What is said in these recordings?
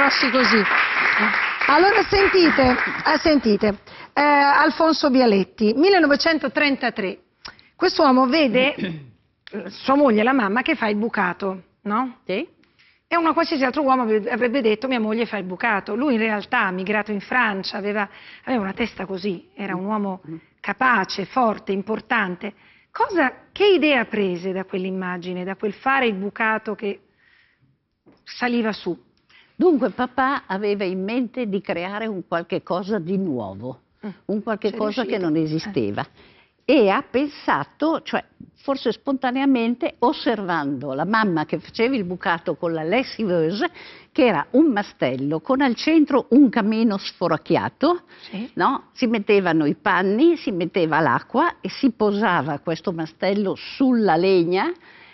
lasci così. Allora sentite, Alfonso Bialetti, 1933. Quest'uomo vede sua moglie, la mamma, che fa il bucato, no? Sì. E uno qualsiasi altro uomo avrebbe detto: mia moglie fa il bucato. Lui in realtà, migrato in Francia, aveva una testa così, era un uomo capace, forte, importante. Che idea prese da quell'immagine, da quel fare il bucato che saliva su? Dunque papà aveva in mente di creare un qualche cosa di nuovo, un qualche cosa che non esisteva. E ha pensato, cioè forse spontaneamente, osservando la mamma che faceva il bucato con la lessiveuse, che era un mastello con al centro un camino sforacchiato, no? Si mettevano i panni, si metteva l'acqua e si posava questo mastello sulla legna,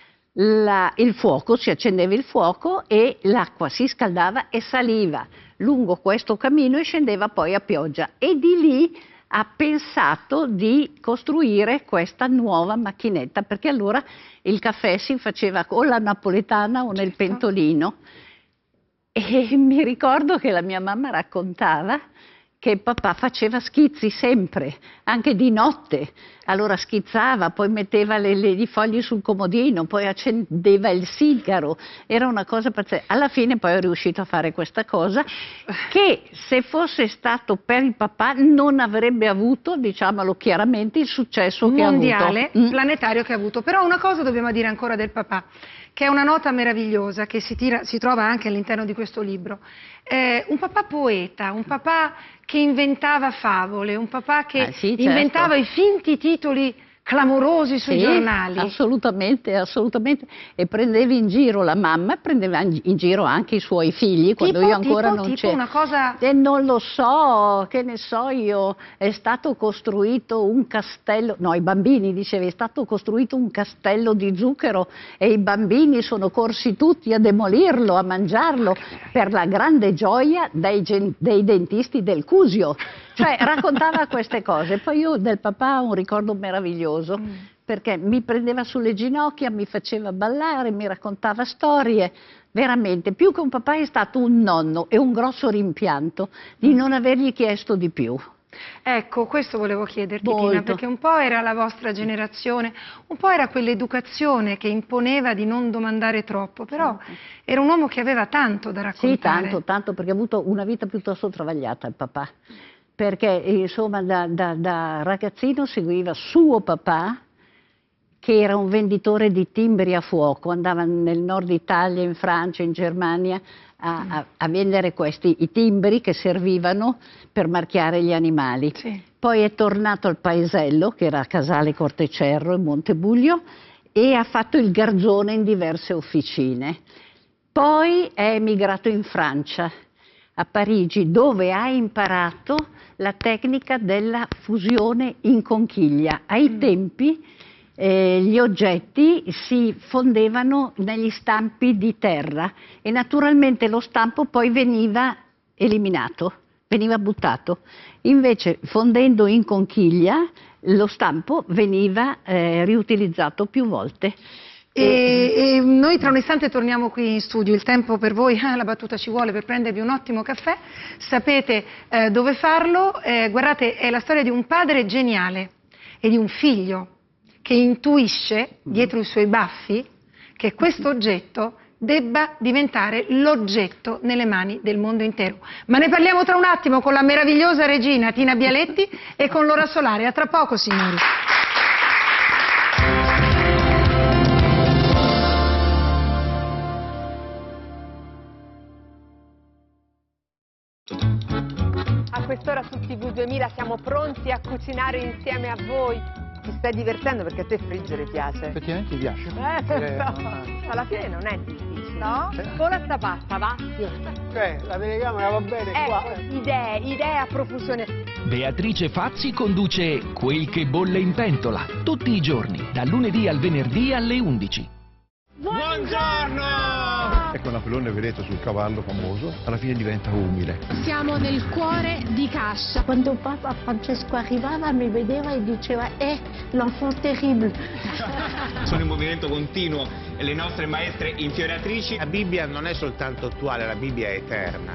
il fuoco, si accendeva il fuoco e l'acqua si scaldava e saliva lungo questo cammino e scendeva poi a pioggia. E di lì ha pensato di costruire questa nuova macchinetta, perché allora il caffè si faceva o alla napoletana o nel pentolino. E mi ricordo che la mia mamma raccontava che papà faceva schizzi sempre, anche di notte. Allora schizzava, poi metteva i fogli sul comodino, poi accendeva il sigaro. Era una cosa pazzesca. Alla fine poi è riuscito a fare questa cosa che, se fosse stato per il papà, non avrebbe avuto, diciamolo chiaramente, il successo che ha avuto. Mondiale, planetario che ha avuto. Però una cosa dobbiamo dire ancora del papà, che è una nota meravigliosa che si trova anche all'interno di questo libro. Un papà poeta, un papà che inventava favole, un papà che inventava i finti titoli clamorosi sui giornali. Assolutamente, assolutamente. E prendeva in giro la mamma, prendeva in giro anche i suoi figli, quando io ancora non c'ero. Una cosa... E non lo so, che ne so io, è stato costruito un castello, no, i bambini diceva, è stato costruito un castello di zucchero e i bambini sono corsi tutti a demolirlo, a mangiarlo, per la grande gioia dei dentisti del Cusio. Cioè raccontava queste cose. Poi io del papà ho un ricordo meraviglioso, perché mi prendeva sulle ginocchia, mi faceva ballare, mi raccontava storie. Veramente, più che un papà è stato un nonno, e un grosso rimpianto di non avergli chiesto di più. Ecco, questo volevo chiederti, Tina, perché un po' era la vostra generazione, un po' era quell'educazione che imponeva di non domandare troppo, però era un uomo che aveva tanto da raccontare. Sì, tanto, perché ha avuto una vita piuttosto travagliata il papà. Perché insomma da ragazzino seguiva suo papà, che era un venditore di timbri a fuoco, andava nel nord Italia, in Francia, in Germania a vendere i timbri che servivano per marchiare gli animali. Poi è tornato al paesello, che era a Casale Cortecerro in Montebuglio, e ha fatto il garzone in diverse officine. Poi è emigrato in Francia, a Parigi, dove ha imparato la tecnica della fusione in conchiglia. Ai tempi gli oggetti si fondevano negli stampi di terra e naturalmente lo stampo poi veniva eliminato, veniva buttato. Invece, fondendo in conchiglia, lo stampo veniva riutilizzato più volte. E noi tra un istante torniamo qui in studio. Il tempo per voi, la battuta ci vuole per prendervi un ottimo caffè, sapete dove farlo. Guardate, è la storia di un padre geniale e di un figlio che intuisce, dietro i suoi baffi, che questo oggetto debba diventare l'oggetto nelle mani del mondo intero. Ma ne parliamo tra un attimo con la meravigliosa regina Tina Bialetti e con Lora Solare. A tra poco, signori. A quest'ora su TV 2000 siamo pronti a cucinare insieme a voi. Ti stai divertendo perché a te friggere piace? Effettivamente mi piace. Alla fine non è difficile, no? Vola sta pasta, va? La telecamera va bene qua. Idee a profusione. Beatrice Fazzi conduce Quel che bolle in pentola, tutti i giorni, dal lunedì al venerdì alle 11. Buongiorno! E con Napoleone vedete sul cavallo famoso, alla fine diventa umile. Siamo nel cuore di Cascia. Quando Papa Francesco arrivava mi vedeva e diceva l'enfant terrible. Sono in movimento continuo le nostre maestre infioriatrici. La Bibbia non è soltanto attuale, la Bibbia è eterna.